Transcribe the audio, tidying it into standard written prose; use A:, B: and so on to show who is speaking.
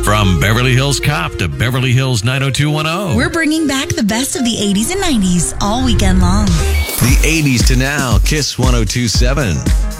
A: From Beverly Hills Cop to Beverly Hills 90210.
B: We're bringing back the best of the 80s and 90s all weekend long.
A: The 80s to now, Kiss 1027.